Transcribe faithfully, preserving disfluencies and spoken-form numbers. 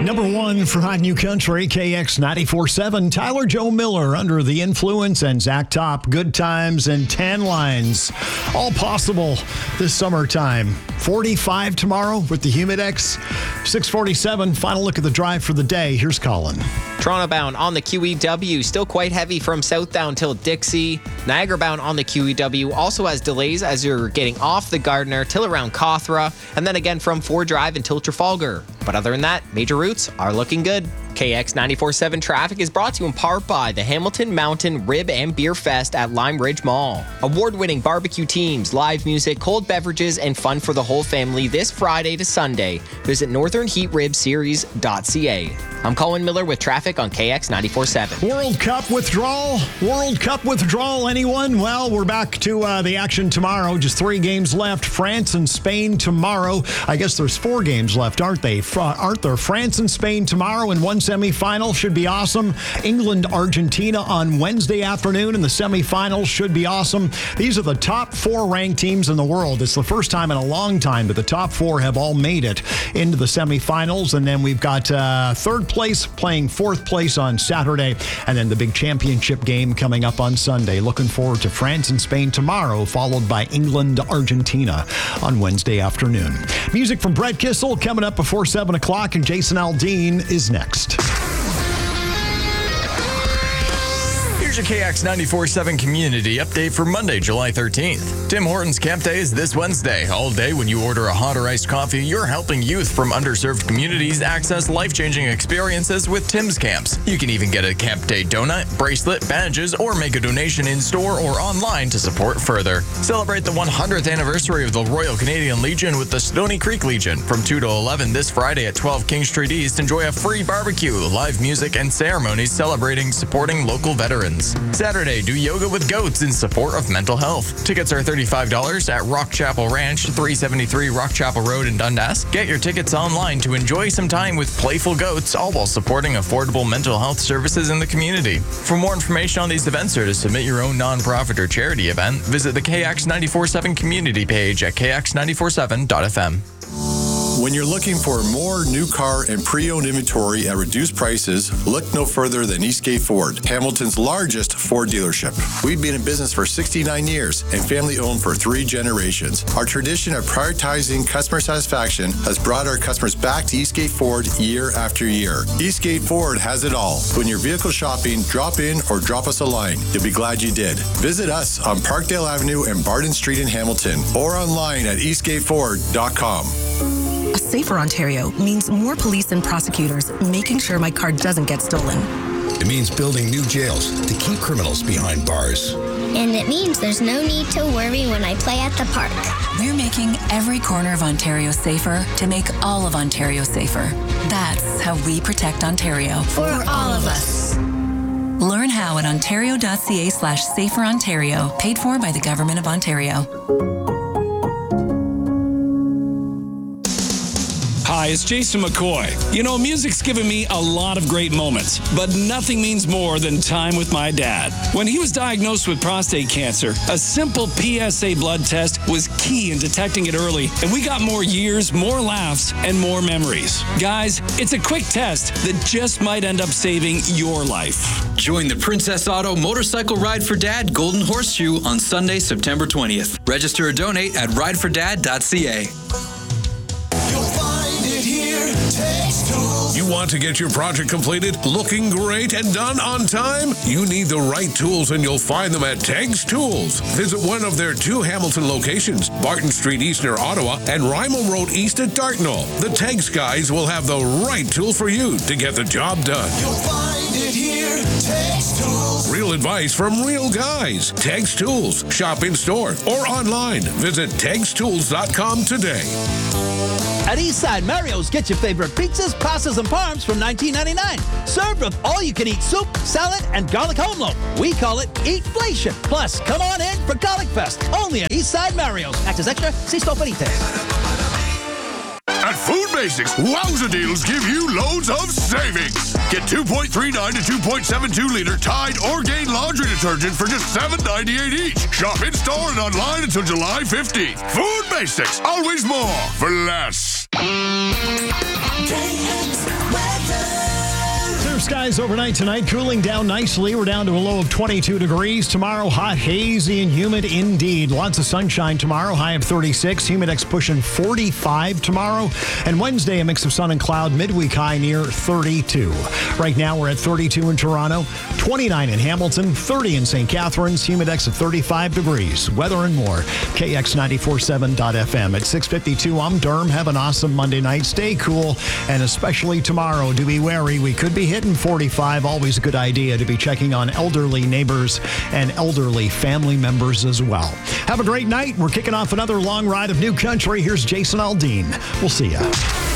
Number one for Hot New Country, K X ninety-four point seven. Tyler Joe Miller, Under the Influence, and Zach Top, Good Times and Tan Lines. All possible this summertime. forty-five tomorrow with the Humidex. six forty-seven, final look at the drive for the day. Here's Colin. Toronto bound on the Q E W, still quite heavy from southbound till Dixie. Niagara bound on the Q E W also has delays as you're getting off the Gardiner till around Cawthra, and then again from Ford Drive until Trafalgar. But other than that, major routes are looking good. K X ninety-four point seven traffic is brought to you in part by the Hamilton Mountain Rib and Beer Fest at Lime Ridge Mall. Award-winning barbecue teams, live music, cold beverages, and fun for the whole family this Friday to Sunday. Visit northern heat rib series dot c a. I'm Colin Miller with traffic on K X ninety-four point seven. World Cup withdrawal? World Cup withdrawal, anyone? Well, we're back to uh, the action tomorrow. Just three games left. France and Spain tomorrow. I guess there's four games left, aren't they? F- aren't there? France and Spain tomorrow in one semifinal. Should be awesome. England, Argentina on Wednesday afternoon in the semifinals. Should be awesome. These are the top four ranked teams in the world. It's the first time in a long time that the top four have all made it into the semifinals. And then we've got uh, third place playing fourth place on Saturday, and then the big championship game coming up on Sunday. Looking forward to France and Spain tomorrow, followed by England, Argentina on Wednesday afternoon. Music from Brett Kissel coming up before seven o'clock, and Jason Aldean is next. Here's your K X ninety-four point seven community update for Monday, July thirteenth. Tim Hortons Camp Day is this Wednesday. All day when you order a hot or iced coffee, you're helping youth from underserved communities access life-changing experiences with Tim's Camps. You can even get a Camp Day donut, bracelet, badges, or make a donation in-store or online to support further. Celebrate the one hundredth anniversary of the Royal Canadian Legion with the Stoney Creek Legion. From two to eleven this Friday at twelve King Street East, enjoy a free barbecue, live music, and ceremonies celebrating supporting local veterans. Saturday, do yoga with goats in support of mental health. Tickets are thirty-five dollars at Rock Chapel Ranch, three seventy-three Rock Chapel Road in Dundas. Get your tickets online to enjoy some time with playful goats, all while supporting affordable mental health services in the community. For more information on these events or to submit your own nonprofit or charity event, visit the K X ninety-four point seven community page at k x nine four seven dot f m. When you're looking for more new car and pre-owned inventory at reduced prices, look no further than Eastgate Ford, Hamilton's largest Ford dealership. We've been in business for sixty-nine years and family-owned for three generations. Our tradition of prioritizing customer satisfaction has brought our customers back to Eastgate Ford year after year. Eastgate Ford has it all. When you're vehicle shopping, drop in or drop us a line. You'll be glad you did. Visit us on Parkdale Avenue and Barton Street in Hamilton or online at eastgate ford dot com. A safer Ontario means more police and prosecutors making sure my car doesn't get stolen. It means building new jails to keep criminals behind bars. And it means there's no need to worry when I play at the park. We're making every corner of Ontario safer to make all of Ontario safer. That's how we protect Ontario. For all of us. Learn how at ontario.ca slash safer Ontario, paid for by the Government of Ontario. Hi, it's Jason McCoy. You know, music's given me a lot of great moments, but nothing means more than time with my dad. When he was diagnosed with prostate cancer, a simple P S A blood test was key in detecting it early, and we got more years, more laughs, and more memories. Guys, it's a quick test that just might end up saving your life. Join the Princess Auto Motorcycle Ride for Dad Golden Horseshoe on Sunday, September twentieth. Register or donate at ride for dad dot c a. You want to get your project completed, looking great, and done on time? You need the right tools, and you'll find them at Tegs Tools. Visit one of their two Hamilton locations, Barton Street East near Ottawa and Rymal Road East at Dartnall. The Tegs guys will have the right tool for you to get the job done. You'll find it here, Tegs Tools. Real advice from real guys. Tegs Tools. Shop in store or online. Visit tegs tools dot com today. At Eastside Mario's, get your favorite pizzas, pastas, and parms from nineteen ninety-nine. Served with all-you-can-eat soup, salad, and garlic home loaf. We call it Eatflation. Plus, come on in for Garlic Fest. Only at Eastside Mario's. Access extra, see store At Food Basics, wowza deals give you loads of savings. Get two point three nine to two point seven two liter Tide Orgain laundry detergent for just seven ninety-eight each. Shop in store and online until July fifteenth. Food Basics, always more for less. K X Clear skies overnight tonight, cooling down nicely. We're down to a low of twenty-two degrees. Tomorrow, hot, hazy, and humid indeed. Lots of sunshine tomorrow, high of thirty-six. Humidex pushing forty-five tomorrow. And Wednesday, a mix of sun and cloud, midweek high near thirty-two. Right now, we're at thirty-two in Toronto, twenty-nine in Hamilton, thirty in Saint Catharines, Humidex at thirty-five degrees. Weather and more, K X ninety-four seven dot F M. At six fifty-two, I'm Durham. Have an awesome Monday night. Stay cool, and especially tomorrow, do be wary. We could be hitting forty-five. Always a good idea to be checking on elderly neighbors and elderly family members as well. Have a great night. We're kicking off another long ride of new country. Here's Jason Aldean. We'll see ya.